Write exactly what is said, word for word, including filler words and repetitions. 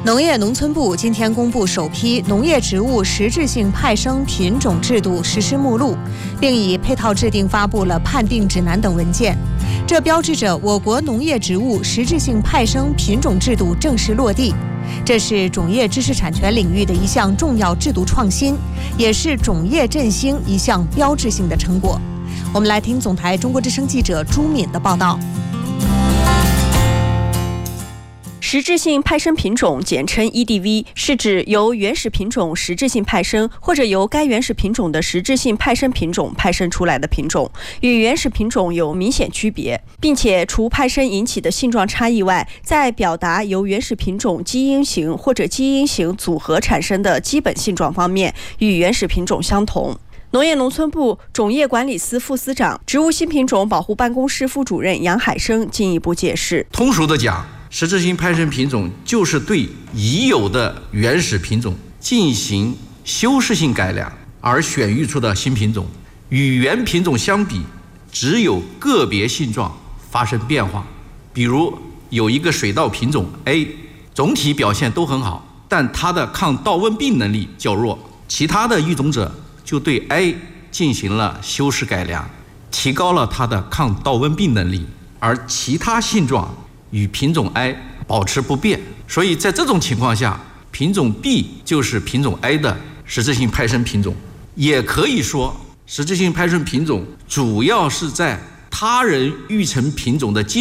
农业农村部今天公布首批农业植物实质性派生品种制度实施目录，并以配套制定发布了判定指南等文件。这标志着我国农业植物实质性派生品种制度正式落地。这是种业知识产权领域的一项重要制度创新，也是种业振兴一项标志性的成果。我们来听总台中国之声记者朱敏的报道。 实质性派生品种简称 E D V， 是指由原始品种实质性派生或者由该原始品种的实质性派生品种派生出来的品种，与原始品种有明显区别，并且除派生引起的性状差异外，在表达由原始品种基因型或者基因型组合产生的基本性状方面与原始品种相同。农业农村部种业管理司副司长、植物新品种保护办公室副主任杨海生进一步解释： 通俗的讲，实质性派生品种就是对已有的原始品种进行修饰性改良而选育出的新品种，与原品种相比，只有个别性状发生变化。比如有一个水稻品种 A， 总体表现都很好，但它的抗稻瘟病能力较弱，其他的育种者就对 A 进行了修饰改良，提高了它的抗稻瘟病能力，而其他性状与品种 A 保持不变，所以在这种情况下，品种 B 就是品种 A 的实质性派生品种。也可以说，实质性派生品种主要是在他人育成品种的基